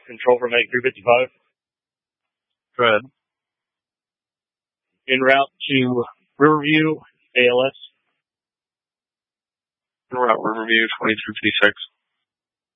control from 8355. Go ahead. En route to Riverview, ALS. En route Riverview 2256.